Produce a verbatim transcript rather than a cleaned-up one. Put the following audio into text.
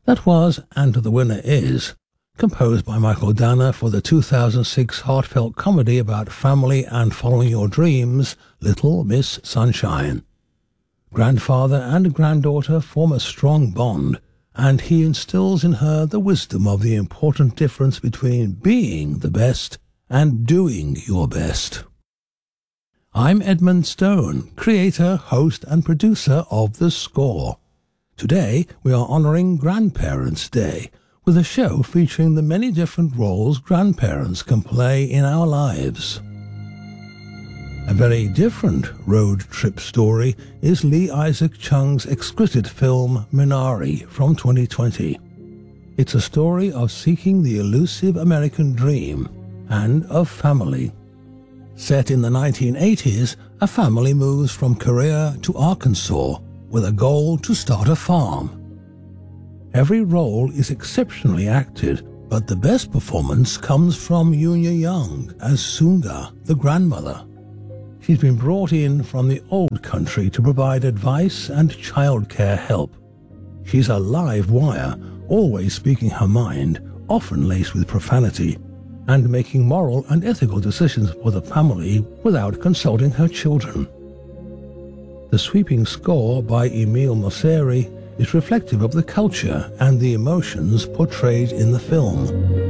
That was And the Winner Is, composed by Michael Danner for the two thousand six heartfelt comedy about family and following your dreams, Little Miss Sunshine. Grandfather and granddaughter form a strong bond, and he instills in her the wisdom of the important difference between being the best and doing your best. I'm Edmund Stone, creator, host and producer of The Score. Today we are honouring Grandparents' Day with a show featuring the many different roles grandparents can play in our lives. A very different road trip story is Lee Isaac Chung's exquisite film Minari from twenty twenty. It's a story of seeking the elusive American dream and of family. Set in the nineteen eighties, a family moves from Korea to Arkansas with a goal to start a farm. Every role is exceptionally acted, but the best performance comes from Yunya Young as Sunga, the grandmother. She's been brought in from the old country to provide advice and childcare help. She's a live wire, always speaking her mind, often laced with profanity, and making moral and ethical decisions for the family without consulting her children. The sweeping score by Emile Mosseri is reflective of the culture and the emotions portrayed in the film.